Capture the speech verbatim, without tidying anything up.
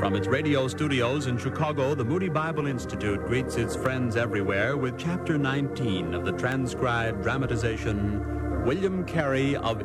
From its radio studios in Chicago, the Moody Bible Institute greets its friends everywhere with Chapter nineteen of the transcribed dramatization, William Carey of